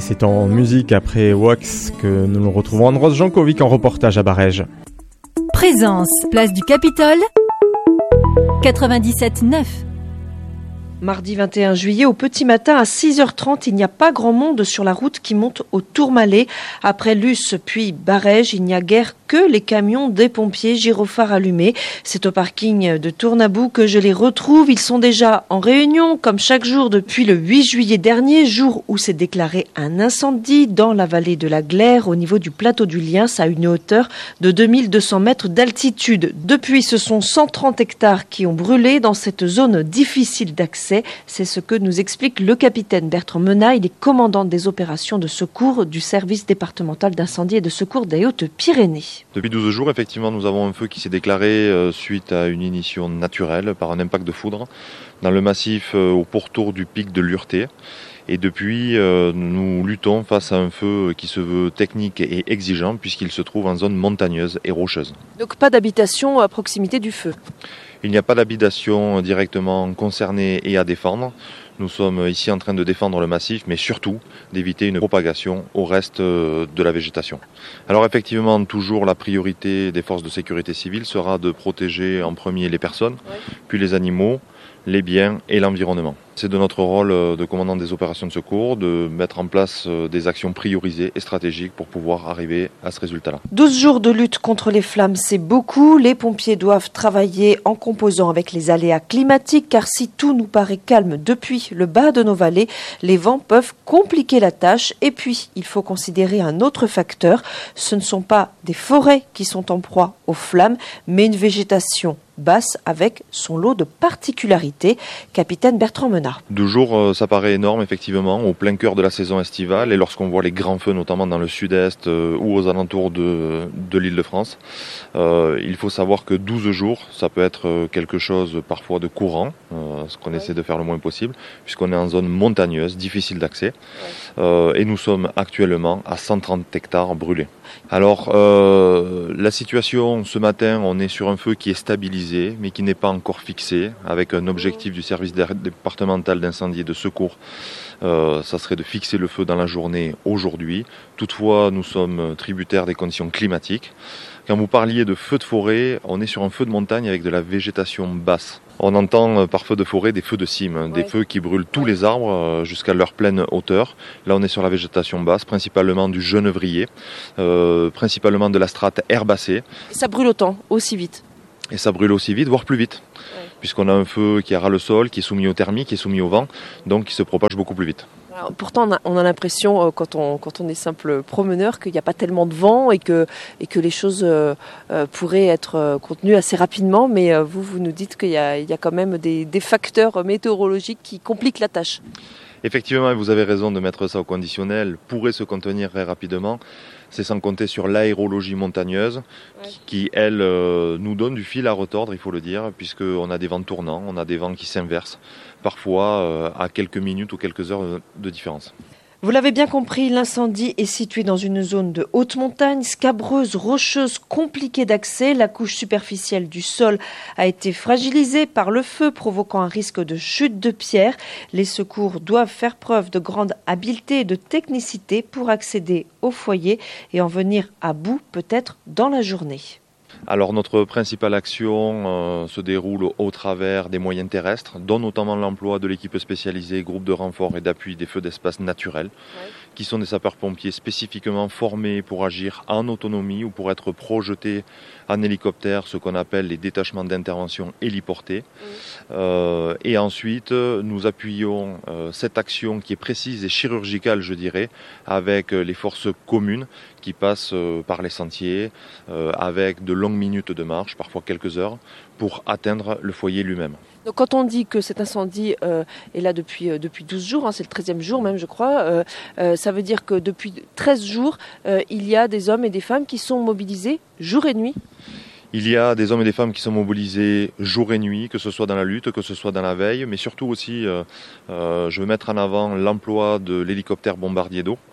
c'est en musique après Wax que nous le retrouvons Andros Jankovic en reportage à Barège. Présence, place du Capitole, 97.9. Mardi 21 juillet, au petit matin à 6h30, il n'y a pas grand monde sur la route qui monte au Tourmalet. Après Luce puis Barège, il n'y a guère que les camions des pompiers gyrophares allumés. C'est au parking de Tournabou que je les retrouve. Ils sont déjà en réunion, comme chaque jour depuis le 8 juillet dernier, jour où s'est déclaré un incendie dans la vallée de la Glaire, au niveau du plateau du Liens, à une hauteur de 2200 mètres d'altitude. Depuis, ce sont 130 hectares qui ont brûlé dans cette zone difficile d'accès. C'est ce que nous explique le capitaine Bertrand Menat. Il est commandant des opérations de secours du service départemental d'incendie et de secours des Hautes-Pyrénées. Depuis 12 jours, effectivement, nous avons un feu qui s'est déclaré suite à une ignition naturelle par un impact de foudre dans le massif au pourtour du pic de Lurté. Et depuis, nous luttons face à un feu qui se veut technique et exigeant puisqu'il se trouve en zone montagneuse et rocheuse. Donc pas d'habitation à proximité du feu? Il n'y a pas d'habitation directement concernée et à défendre. Nous sommes ici en train de défendre le massif, mais surtout d'éviter une propagation au reste de la végétation. Alors effectivement, toujours la priorité des forces de sécurité civile sera de protéger en premier les personnes, puis les animaux, les biens et l'environnement. C'est de notre rôle de commandant des opérations de secours de mettre en place des actions priorisées et stratégiques pour pouvoir arriver à ce résultat-là. 12 jours de lutte contre les flammes, c'est beaucoup. Les pompiers doivent travailler en composant avec les aléas climatiques, car si tout nous paraît calme depuis le bas de nos vallées, les vents peuvent compliquer la tâche. Et puis, il faut considérer un autre facteur. Ce ne sont pas des forêts qui sont en proie aux flammes, mais une végétation basse avec son lot de particularités. Capitaine Bertrand Menat. 12 jours, ça paraît énorme effectivement, au plein cœur de la saison estivale et lorsqu'on voit les grands feux notamment dans le sud-est ou aux alentours de l'île de France. Il faut savoir que 12 jours, ça peut être quelque chose parfois de courant, ce qu'on essaie de faire le moins possible, puisqu'on est en zone montagneuse, difficile d'accès, et nous sommes actuellement à 130 hectares brûlés. Alors, la situation ce matin, on est sur un feu qui est stabilisé, mais qui n'est pas encore fixé, avec un objectif du service départemental d'incendie et de secours. Ça serait de fixer le feu dans la journée aujourd'hui. Toutefois, nous sommes tributaires des conditions climatiques. Quand vous parliez de feu de forêt, on est sur un feu de montagne avec de la végétation basse. On entend par feu de forêt des feux de cime, des feux qui brûlent tous les arbres jusqu'à leur pleine hauteur. Là, on est sur la végétation basse, principalement du genévrier, principalement de la strate herbacée. Et ça brûle autant, aussi vite? Et ça brûle aussi vite, voire plus vite, puisqu'on a un feu qui est ras le sol, qui est soumis au thermique, qui est soumis au vent, donc qui se propage beaucoup plus vite. Alors, pourtant, on a l'impression, quand on est simple promeneur, qu'il n'y a pas tellement de vent et que les choses pourraient être contenues assez rapidement, mais vous nous dites qu'il y a quand même des facteurs météorologiques qui compliquent la tâche. Effectivement, vous avez raison de mettre ça au conditionnel, pourrait se contenir très rapidement. C'est sans compter sur l'aérologie montagneuse qui, elle, nous donne du fil à retordre, il faut le dire, puisqu'on a des vents tournants, on a des vents qui s'inversent, parfois à quelques minutes ou quelques heures de différence. Vous l'avez bien compris, l'incendie est situé dans une zone de haute montagne, scabreuse, rocheuse, compliquée d'accès. La couche superficielle du sol a été fragilisée par le feu, provoquant un risque de chute de pierre. Les secours doivent faire preuve de grande habileté et de technicité pour accéder au foyer et en venir à bout, peut-être dans la journée. Alors notre principale action se déroule au travers des moyens terrestres, dont notamment l'emploi de l'équipe spécialisée, groupe de renfort et d'appui des feux d'espace naturels, qui sont des sapeurs-pompiers spécifiquement formés pour agir en autonomie ou pour être projetés en hélicoptère, ce qu'on appelle les détachements d'intervention héliportés. Et ensuite, nous appuyons cette action qui est précise et chirurgicale, je dirais, avec les forces communes qui passent par les sentiers, avec de longues minutes de marche, parfois quelques heures, pour atteindre le foyer lui-même. Donc quand on dit que cet incendie est là depuis 12 jours, c'est le 13e jour même je crois, ça veut dire que depuis 13 jours, il y a des hommes et des femmes qui sont mobilisés jour et nuit? Il y a des hommes et des femmes qui sont mobilisés jour et nuit, que ce soit dans la lutte, que ce soit dans la veille, mais surtout aussi, je veux mettre en avant l'emploi de l'hélicoptère bombardier d'eau,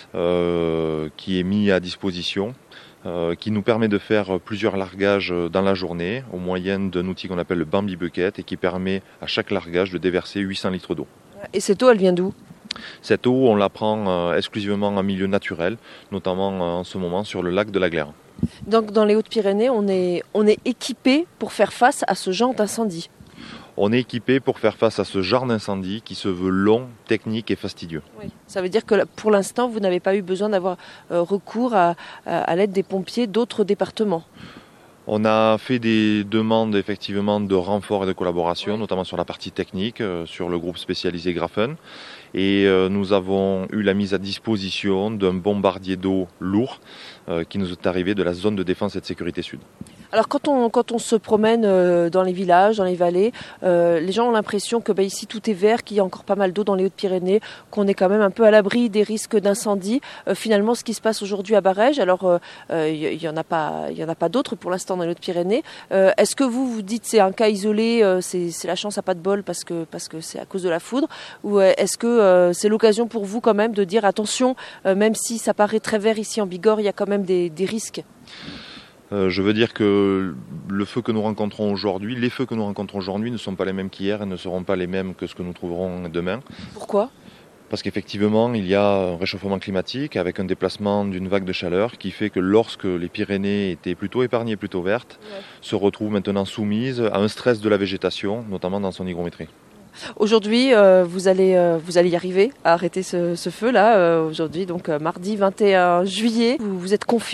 qui est mis à disposition, qui nous permet de faire plusieurs largages dans la journée, au moyen d'un outil qu'on appelle le Bambi Bucket, et qui permet à chaque largage de déverser 800 litres d'eau. Et cette eau, elle vient d'où ? Cette eau, on la prend exclusivement en milieu naturel, notamment en ce moment sur le lac de la Glaire. Donc dans les Hautes-Pyrénées, on est équipé pour faire face à ce genre d'incendie. On est équipé pour faire face à ce genre d'incendie qui se veut long, technique et fastidieux. Oui. Ça veut dire que pour l'instant, vous n'avez pas eu besoin d'avoir recours à l'aide des pompiers d'autres départements. On a fait des demandes effectivement de renfort et de collaboration, notamment sur la partie technique, sur le groupe spécialisé Grafen. Et nous avons eu la mise à disposition d'un bombardier d'eau lourd qui nous est arrivé de la zone de défense et de sécurité sud. Alors quand on se promène dans les villages, dans les vallées, les gens ont l'impression que ici tout est vert, qu'il y a encore pas mal d'eau dans les Hautes-Pyrénées, qu'on est quand même un peu à l'abri des risques d'incendie. Finalement, ce qui se passe aujourd'hui à Barèges, alors il y en a pas d'autres pour l'instant dans les Hautes-Pyrénées. Est-ce que vous dites c'est un cas isolé, c'est la chance à pas de bol parce que c'est à cause de la foudre, ou est-ce que c'est l'occasion pour vous quand même de dire attention, même si ça paraît très vert ici en Bigorre, il y a quand même des risques? Je veux dire que les feux que nous rencontrons aujourd'hui ne sont pas les mêmes qu'hier et ne seront pas les mêmes que ce que nous trouverons demain. Pourquoi ? Parce qu'effectivement, il y a un réchauffement climatique avec un déplacement d'une vague de chaleur qui fait que lorsque les Pyrénées étaient plutôt épargnées, plutôt vertes, se retrouvent maintenant soumises à un stress de la végétation, notamment dans son hygrométrie. Aujourd'hui, vous allez y arriver à arrêter ce feu-là. Aujourd'hui, donc mardi 21 juillet, vous êtes confiant ?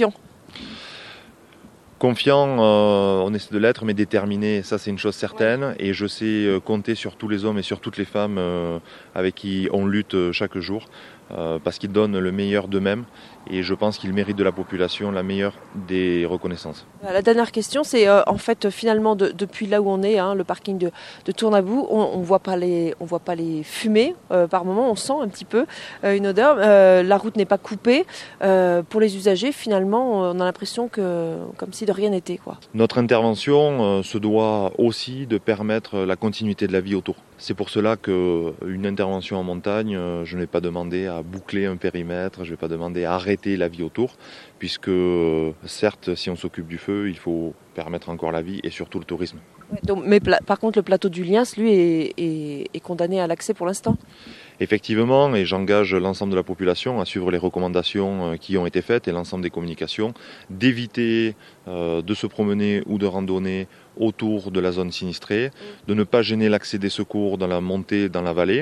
Confiant, on essaie de l'être, mais déterminé, ça c'est une chose certaine. Et je sais compter sur tous les hommes et sur toutes les femmes avec qui on lutte chaque jour, parce qu'ils donnent le meilleur d'eux-mêmes. Et je pense qu'ils méritent de la population la meilleure des reconnaissances. La dernière question, c'est en fait finalement depuis là où on est, le parking de Tournabou, on voit pas les fumées. Par moment, on sent un petit peu une odeur. La route n'est pas coupée. Pour les usagers, finalement, on a l'impression que comme si de rien n'était, quoi. Notre intervention se doit aussi de permettre la continuité de la vie autour. C'est pour cela qu'une intervention en montagne, je ne vais pas demander à boucler un périmètre, je ne vais pas demander à arrêter la vie autour, puisque certes, si on s'occupe du feu, il faut permettre encore la vie et surtout le tourisme. Donc, mais par contre, le plateau du Liens, lui, est condamné à l'accès pour l'instant ? Effectivement, et j'engage l'ensemble de la population à suivre les recommandations qui ont été faites et l'ensemble des communications, d'éviter de se promener ou de randonner autour de la zone sinistrée, de ne pas gêner l'accès des secours dans la montée, dans la vallée,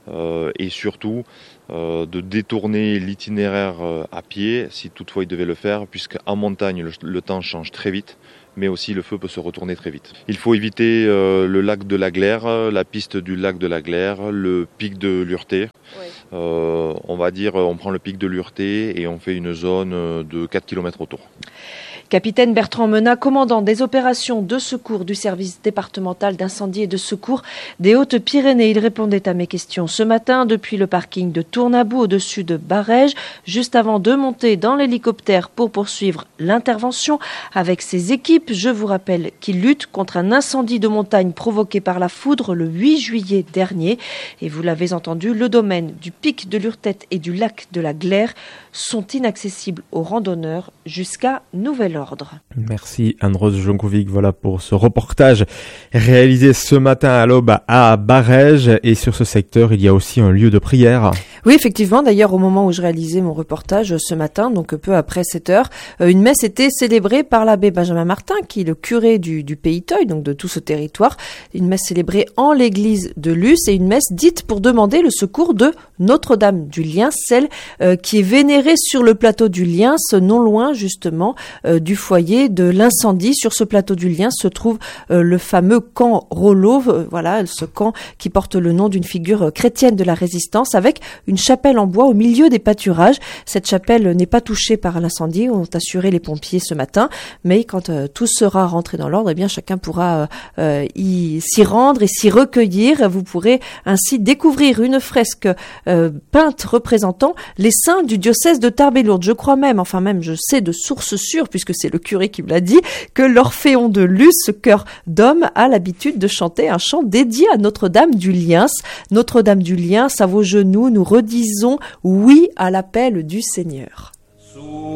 et surtout de détourner l'itinéraire à pied, si toutefois il devait le faire, puisqu'en montagne, le temps change très vite, mais aussi le feu peut se retourner très vite. Il faut éviter le lac de la Glaire, la piste du lac de la Glaire, le pic de Lurté. Oui. On va dire, on prend le pic de Lurté et on fait une zone de 4 km autour. Capitaine Bertrand Menat, commandant des opérations de secours du service départemental d'incendie et de secours des Hautes-Pyrénées. Il répondait à mes questions ce matin depuis le parking de Tournabou au-dessus de Barèges, juste avant de monter dans l'hélicoptère pour poursuivre l'intervention avec ses équipes. Je vous rappelle qu'il lutte contre un incendie de montagne provoqué par la foudre le 8 juillet dernier. Et vous l'avez entendu, le domaine du pic de Lurtette et du lac de la Glaire sont inaccessibles aux randonneurs jusqu'à nouvel ordre. Merci Anne-Rose Jankovic, voilà pour ce reportage réalisé ce matin à l'aube à Barèges. Et sur ce secteur, il y a aussi un lieu de prière. Oui, effectivement, d'ailleurs au moment où je réalisais mon reportage ce matin, donc peu après 7 heures, une messe était célébrée par l'abbé Benjamin Martin, qui est le curé du Pays Theuil, donc de tout ce territoire. Une messe célébrée en l'église de Luce et une messe dite pour demander le secours de Notre-Dame du Liens, celle qui est vénérée sur le plateau du Liens, non loin justement du foyer de l'incendie. Sur ce plateau du Liens se trouve le fameux camp Rollo, voilà, ce camp qui porte le nom d'une figure chrétienne de la résistance, avec une chapelle en bois au milieu des pâturages. Cette chapelle n'est pas touchée par l'incendie, ont assuré les pompiers ce matin, mais quand tout sera rentré dans l'ordre, eh bien chacun pourra s'y rendre et s'y recueillir. Vous pourrez ainsi découvrir une fresque peinte représentant les saints du diocèse de Tarbes et Lourdes. Je crois même, je sais de source sûre, puisque c'est le curé qui me l'a dit, que l'Orphéon de Luce, ce chœur d'hommes, a l'habitude de chanter un chant dédié à Notre-Dame du Liens. Notre-Dame du Liens, à vos genoux, nous redisons oui à l'appel du Seigneur.